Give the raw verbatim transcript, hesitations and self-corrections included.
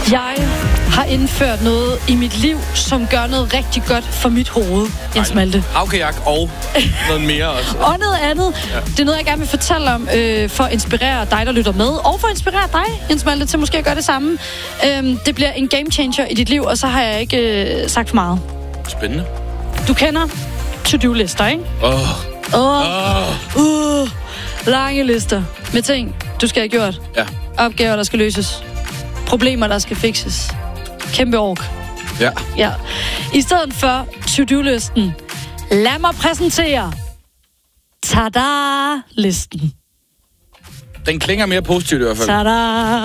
Jeg har indført noget i mit liv, som gør noget rigtig godt for mit hoved, Jens Malte. Havkajak og noget mere også. Og noget andet. Ja. Det er noget, jeg gerne vil fortælle om, øh, for at inspirere dig, der lytter med, og for at inspirere dig, Jens Malte, til måske at gøre det samme. Øhm, det bliver en game changer i dit liv, og så har jeg ikke øh, sagt for meget. Spændende. Du kender to-do-lister, ikke? Åh. Åh. Oh. Uh. Lange lister med ting, du skal have gjort. Ja. Opgaver, der skal løses. Problemer, der skal fikses. Kæmpe ork. Ja. Ja. I stedet for to-do-listen, lad mig præsentere tada-listen. Den klinger mere positivt i hvert fald. Tada!